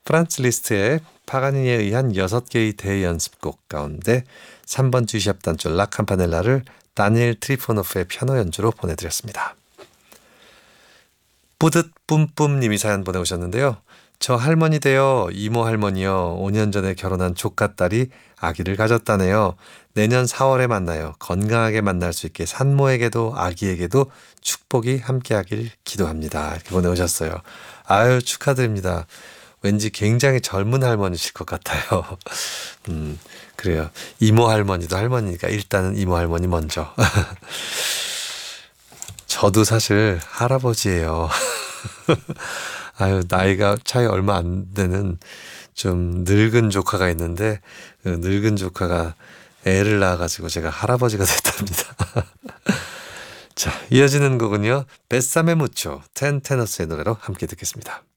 프란츠 리스트의 파가니니에 의한 6개의 대연습곡 가운데 3번 G샵 단조 라 캠파넬라를 다니엘 트리포노프의 피아노 연주로 보내드렸습니다. 뿌듯 뿜뿜님이 사연 보내오셨는데요. 저 할머니 되어 이모 할머니요. 5년 전에 결혼한 조카딸이 아기를 가졌다네요. 내년 4월에 만나요. 건강하게 만날 수 있게 산모에게도 아기에게도 축복이 함께하길 기도합니다. 이렇게 보내오셨어요. 아유, 축하드립니다. 왠지 굉장히 젊은 할머니실 것 같아요. 그래요. 이모 할머니도 할머니니까 일단은 이모 할머니 먼저. 저도 사실 할아버지예요. 아유, 나이가 차이 얼마 안 되는 좀 늙은 조카가 있는데 그 늙은 조카가 애를 낳아가지고 제가 할아버지가 됐답니다. 자, 이어지는 곡은요. 베사메 무초 텐테너스의 노래로 함께 듣겠습니다.